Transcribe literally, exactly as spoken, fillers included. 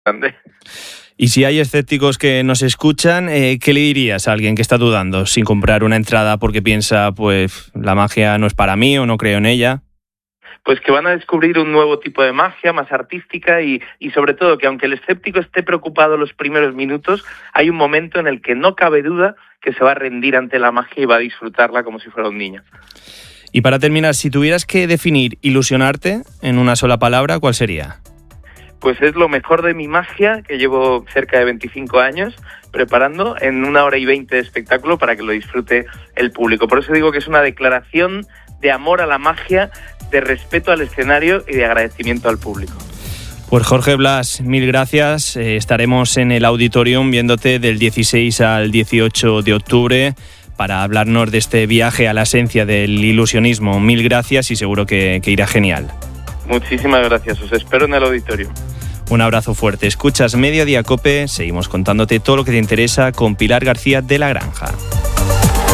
grande. Y si hay escépticos que nos escuchan, eh, ¿qué le dirías a alguien que está dudando sin comprar una entrada porque piensa, pues, la magia no es para mí o no creo en ella? Pues que van a descubrir un nuevo tipo de magia, más artística y, y sobre todo que aunque el escéptico esté preocupado los primeros minutos, hay un momento en el que no cabe duda que se va a rendir ante la magia y va a disfrutarla como si fuera un niño. Y para terminar, si tuvieras que definir ilusionarte en una sola palabra, ¿cuál sería? Pues es lo mejor de mi magia, que llevo cerca de veinticinco años preparando en una hora y veinte de espectáculo para que lo disfrute el público. Por eso digo que es una declaración de amor a la magia, de respeto al escenario y de agradecimiento al público. Pues Jorge Blas, mil gracias. Eh, estaremos en el Auditorium viéndote del dieciséis al dieciocho de octubre para hablarnos de este viaje a la esencia del ilusionismo. Mil gracias y seguro que, que irá genial. Muchísimas gracias, os espero en el Auditorium. Un abrazo fuerte. Escuchas Mediodía Cope, seguimos contándote todo lo que te interesa con Pilar García de la Granja.